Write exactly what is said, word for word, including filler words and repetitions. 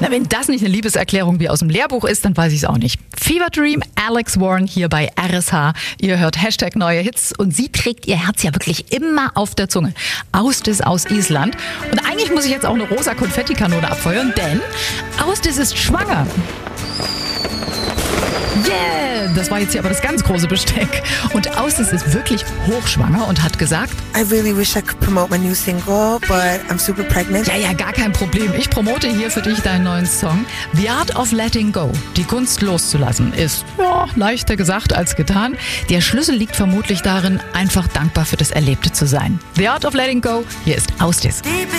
Na, wenn das nicht eine Liebeserklärung wie aus dem Lehrbuch ist, dann weiß ich es auch nicht. Fever Dream, Alex Warren hier bei R S H. Ihr hört Hashtag neue Hits und sie trägt ihr Herz ja wirklich immer auf der Zunge. Austis aus Island. Und eigentlich muss ich jetzt auch eine rosa Konfettikanone abfeuern, denn Austis ist schwanger. Yeah, das war jetzt hier aber das ganz große Besteck. Und Austis ist wirklich hochschwanger und hat gesagt, I really wish I could promote my new single, but I'm super pregnant. ja, ja, gar kein Problem. Ich promote hier für dich deinen neuen Song. The Art of Letting Go. Die Kunst loszulassen ist, ja, leichter gesagt als getan. Der Schlüssel liegt vermutlich darin, einfach dankbar für das Erlebte zu sein. The Art of Letting Go. Hier ist Austis.